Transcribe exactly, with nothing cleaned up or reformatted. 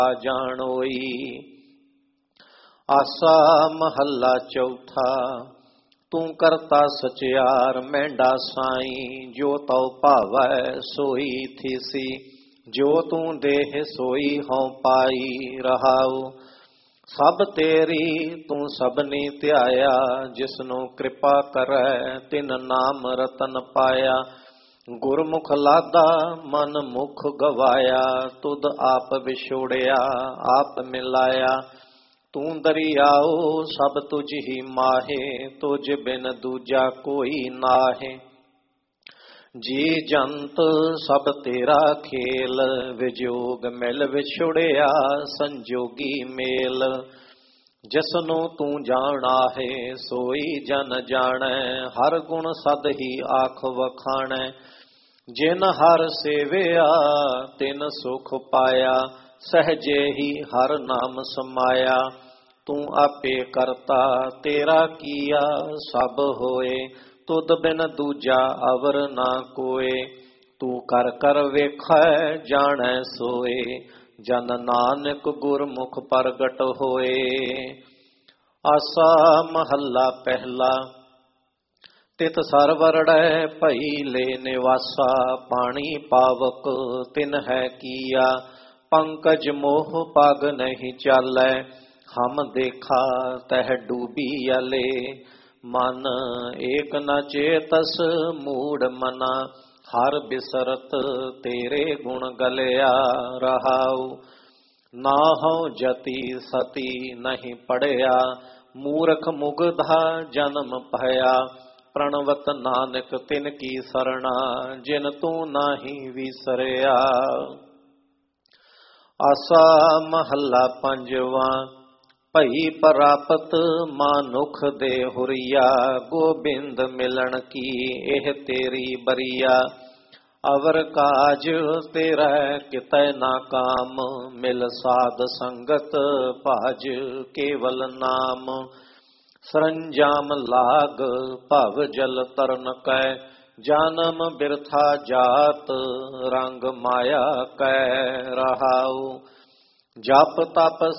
ਜਾਣੋਈ। ਆਸਾ ਮਹੱਲਾ ਚੌਥਾ। ਤੂੰ ਕਰਤਾ ਸਚਿਆਰ ਮਹਿੰਡਾ ਸਾਈਂ, ਜੋ ਤਉ ਭਾਵੈ ਸੋਈ ਥੀਸੀ। ਜੋ ਤੂੰ ਦੇਹ ਸੋਈ ਹਉ ਪਾਈ ਰਹਾਉ। ਸਭ ਤੇਰੀ ਤੂੰ ਸਭਨੀ ਧਿਆਇਆ, ਜਿਸਨੂੰ ਕਿਰਪਾ ਕਰੈ ਤਿਨ ਨਾਮ ਰਤਨ ਪਾਇਆ। ਗੁਰਮੁਖ ਲਾਦਾ ਮਨ ਮੁਖ ਗਵਾਇਆ, ਤੁਧ ਆਪ ਵਿਛੋੜਿਆ ਆਪ ਮਿਲਾਇਆ। ਤੂੰ ਦਰਿਆਓ ਸਭ ਤੁਝ ਹੀ ਮਾਹੇ, ਤੁਝ ਬਿਨ ਦੂਜਾ ਕੋਈ ਨਾਹੇ। ਜੀ ਜੰਤ ਸਭ ਤੇਰਾ ਖੇਲ, ਵਿਜੋਗ ਮਿਲ ਵਿਛੁੜਿਆ ਸੰਜੋਗੀ ਮੇਲ। ਜਿਸਨੂੰ ਤੂੰ ਜਾਣਾ ਹੈ ਸੋਈ ਜਨ ਜਾਣੈ, ਹਰ ਗੁਣ ਸਦ ਹੀ ਆਖ ਵਖਾਣੈ। ਜਿਨ ਹਰ ਸੇਵਿਆ ਤਿਨ ਸੁਖ ਪਾਇਆ, ਸਹਜੇ ਹੀ ਹਰ ਨਾਮ ਸਮਾਇਆ। ਤੂੰ ਆਪੇ ਕਰਤਾ ਤੇਰਾ ਕੀਆ ਸਭ ਹੋਏ, ਤੁਧ ਬਿਨ ਦੂਜਾ ਅਵਰ ਨਾ ਕੋਏ। ਤੂੰ ਕਰ ਕਰ ਵੇਖੈ ਜਾਣੈ ਸੋਏ, ਜਨ ਨਾਨਕ ਗੁਰਮੁਖ ਪ੍ਰਗਟ ਹੋਏ। ਆਸਾ ਮਹੱਲਾ ਪਹਿਲਾ। ਤਿਤ ਸਰਵਰੜੈ ਭਈ ਲੈ ਨਿਵਾਸਾ, ਪਾਣੀ ਪਾਵਕ ਤਿਨ ਹੈ ਕੀਆ। ਪੰਕਜ ਮੋਹ ਪਗ ਨਹੀਂ ਚਾਲੈ, ਹਮ ਦੇਖਾ ਤਹ ਡੂਬੀ ਅਲੇ। ਮਨ ਏਕ ਨ ਚੇਤਸ ਮੂੜ ਮਨਾ, ਹਰ ਬਿਸਰਤ ਤੇਰੇ ਗੁਣ ਗਲਿਆ ਰਹਾਉ। ਨਾ ਹਉ ਜਤੀ ਸਤੀ ਨਹੀਂ ਪੜਿਆ, ਮੂਰਖ ਮੁਗਧਾ ਜਨਮ ਭਇਆ। ਪ੍ਰਣਵਤ ਨਾਨਕ ਤਿਨ ਕੀ ਸਰਣਾ, ਜਿਨ ਤੂੰ ਨਾਹੀ ਵਿਸਰਿਆ। ਆਸਾ ਮਹੱਲਾ ਪੰਜਵਾ। ਭਈ ਪ੍ਰਾਪਤ ਮਾਨੁਖ ਦੇ ਹੁਰੀਆ, ਗੋਬਿੰਦ ਮਿਲਣ ਕੀ ਇਹ ਤੇਰੀ ਬਰੀਆ। ਅਵਰ ਕਾਜ ਤੇਰਾ ਕਿਤੈ ਨਾ ਕਾਮ, ਮਿਲ ਸਾਧ ਸੰਗਤ ਭਾਜ ਕੇਵਲ ਨਾਮ। ਸਰੰਜਾਮ ਲਾਗ ਭਵ ਜਲ ਤਰਨ ਕੈ, ਜਨਮ ਬਿਰਥਾ ਜਾਤ ਰੰਗ ਮਾਇਆ ਕੈ ਰਹਾਉ। ਜਪ ਤਪ